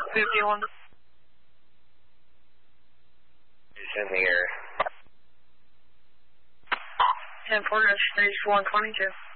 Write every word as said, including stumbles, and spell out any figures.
fifty-one. He's in the air. ten four, that's stage one twenty-two.